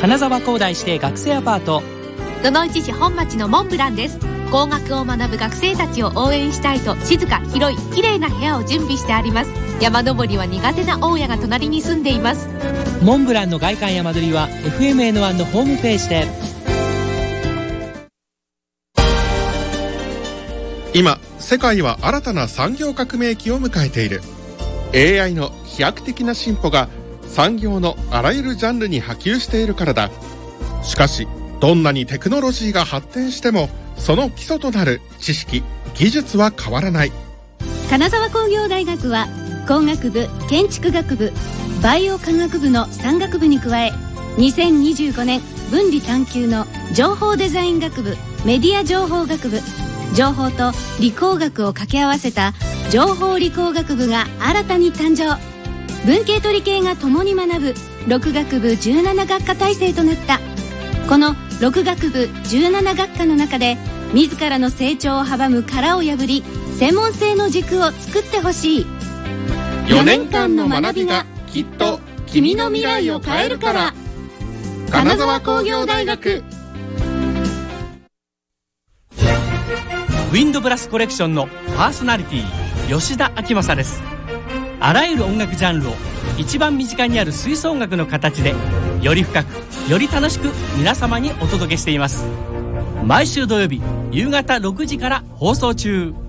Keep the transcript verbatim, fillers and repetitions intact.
金沢工大指定学生アパート、 どのいち市本町のモンブランです。工学を学ぶ学生たちを応援したいと、静か、広い、綺麗な部屋を準備してあります。山登りは苦手な大家が隣に住んでいます。 モンブランの外観や間取りは エフエムエヌワン のホームページで。 今世界は新たな産業革命期を迎えている。 エーアイ の飛躍的な進歩が産業のあらゆるジャンルに波及しているからだ。しかしどんなにテクノロジーが発展しても、その基礎となる知識・技術は変わらない。 金沢工業大学は工学部、建築学部、バイオ科学部のさん学部に加え、にせんにじゅうごねん分離探究の情報デザイン学部、メディア情報学部、情報と理工学を掛け合わせた情報理工学部が新たに誕生。文系と理系が共に学ぶろく学部じゅうなな学科体制となった。このろく学部じゅうなな学科の中で、自らの成長を阻む殻を破り、専門性の軸を作ってほしい。 よねんかんの学びがきっと君の未来を変えるから。金沢工業大学。 ウィンドブラスコレクションのパーソナリティ、吉田明正です。あらゆる音楽ジャンルを一番身近にある吹奏楽の形で、より深くより楽しく皆様にお届けしています。毎週土曜日夕方ろくじから放送中。